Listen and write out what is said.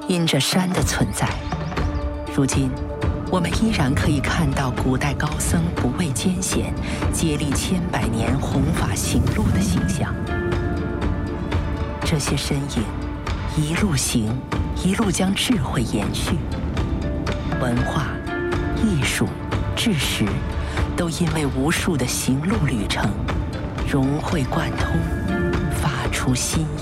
因着山的存在，如今我们依然可以看到古代高僧不畏艰险，接力千百年弘法行路的形象。这些身影一路行，一路将智慧延续，文化、艺术、知识都因为无数的行路旅程融会贯通，发出新